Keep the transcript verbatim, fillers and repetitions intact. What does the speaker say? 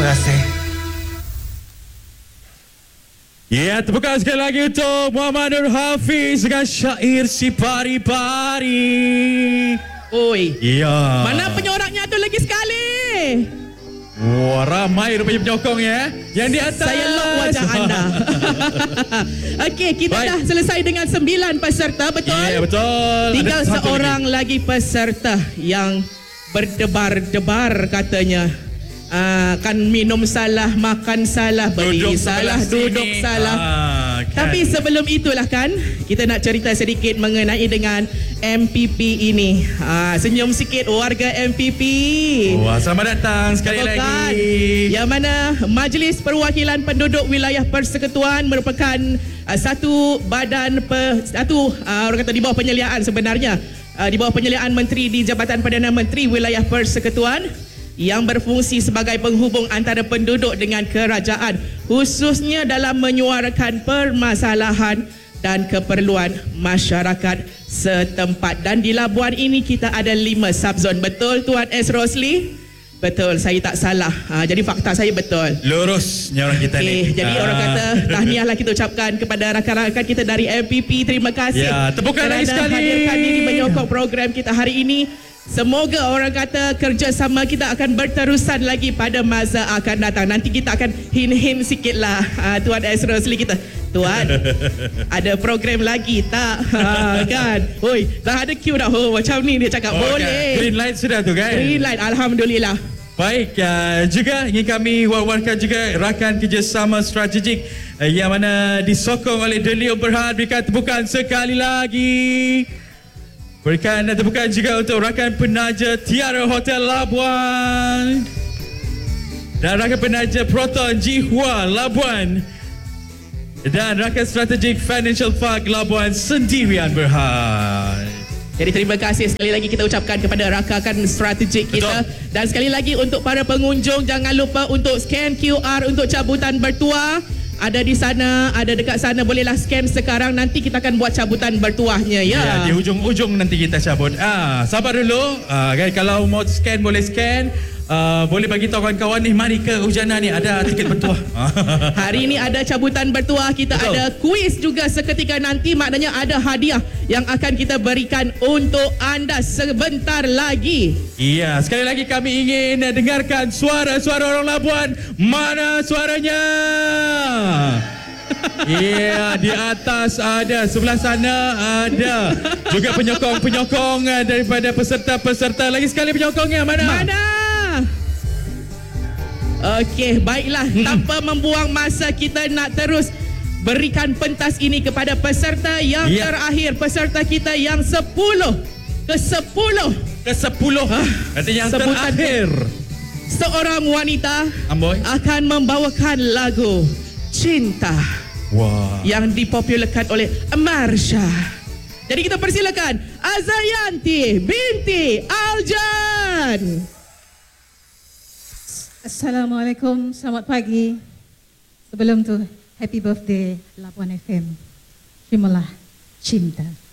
kasih. Ya, tepukan sekali lagi untuk Muhammad Nur Hafiz dengan syair si pari-pari. Oi. Ya. Mana penyoraknya tu lagi sekali? Wah, ramai rupanya penyokong ya. Yang di atas. Saya lock wajah anda. Okey, kita Baik. dah selesai dengan sembilan peserta, betul? Ya, betul. Tinggal Ada satu seorang lagi. lagi peserta yang berdebar-debar katanya. Uh, kan minum salah, makan salah, beri Duduk salah, sebelah duduk sini. salah. Ah, kan. Tapi sebelum itulah kan, kita nak cerita sedikit mengenai dengan M P P ini. Ah, senyum sikit warga M P P. Wah, selamat datang sekali Bukan. lagi. Yang mana Majlis Perwakilan Penduduk Wilayah Persekutuan merupakan uh, satu badan pe, satu uh, orang kata di bawah penyeliaan sebenarnya uh, di bawah penyeliaan Menteri di Jabatan Perdana Menteri Wilayah Persekutuan yang berfungsi sebagai penghubung antara penduduk dengan kerajaan, khususnya dalam menyuarakan permasalahan dan keperluan masyarakat setempat. Dan di Labuan ini kita ada lima subzon. Betul Tuan S. Rosli? Betul, saya tak salah. Ha, jadi fakta saya betul. Lurusnya orang kita Okay, ni. jadi Ah. orang kata tahniahlah kita ucapkan kepada rakan-rakan kita dari M P P. Terima kasih. Ya, tepukan lagi kerana sekali. hadirkan diri menyokong program kita hari ini. Semoga orang kata kerjasama kita akan berterusan lagi pada masa akan datang. Nanti kita akan hin-hin sikit lah uh, Tuan S. Rosli kita. Tuan, ada program lagi tak? Ha, kan? Oi, dah ada queue dah. Oh, macam ni dia cakap. Oh, boleh. kan. Green light sudah tu kan? Green light, Alhamdulillah. Baik, uh, juga ingin kami war-warkan juga rakan kerjasama strategik uh, yang mana disokong oleh Delio Berhad. Berikan tepukan sekali lagi. Berikan tepukan juga untuk rakan penaja Tiara Hotel Labuan dan rakan penaja Proton Jihua Labuan dan rakan strategik Financial Park Labuan Sendirian Berhad. Jadi terima kasih sekali lagi kita ucapkan kepada rakan strategik kita. Betul. Dan sekali lagi untuk para pengunjung, jangan lupa untuk scan Q R untuk cabutan bertuah. Ada di sana, ada dekat sana, bolehlah scan sekarang. Nanti kita akan buat cabutan bertuahnya ya. Ya, di hujung-hujung nanti kita cabut. Ah, sabar dulu. Ah, kan kalau mau scan boleh scan. Uh, boleh bagi tahu kawan-kawan ni, mari ke Hujana ni ada tiket bertuah. Hari ini ada cabutan bertuah, kita Betul. ada kuis juga seketika nanti, maknanya ada hadiah yang akan kita berikan untuk anda sebentar lagi. Iya, sekali lagi kami ingin dengarkan suara-suara orang Labuan. Mana suaranya? Iya, di atas ada, sebelah sana ada. Juga penyokong-penyokong daripada peserta-peserta. Lagi sekali penyokongnya mana? Mana? Okey, baiklah. Hmm. Tanpa membuang masa, kita nak terus berikan pentas ini kepada peserta yang ya. terakhir. Peserta kita yang sepuluh. Ke sepuluh. Ke sepuluh. Nanti yang Sebutan terakhir. Seorang wanita Amboy akan membawakan lagu Cinta. Wah. Yang dipopularkan oleh Marsha. Jadi kita persilakan Azayanti binti Aljan. Assalamualaikum, selamat pagi. Sebelum tu, happy birthday Labuan F M. Terimalah cinta.